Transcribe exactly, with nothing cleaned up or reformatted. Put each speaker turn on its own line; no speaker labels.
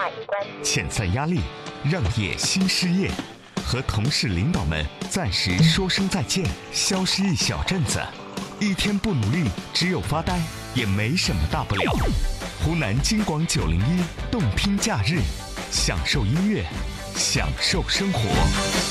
法一关。
遣散压力，让野心失业，和同事领导们暂时说声再见，消失一小阵子，一天不努力，只有发呆，也没什么大不了。湖南金广九零一动听假日，享受音乐，享受生活。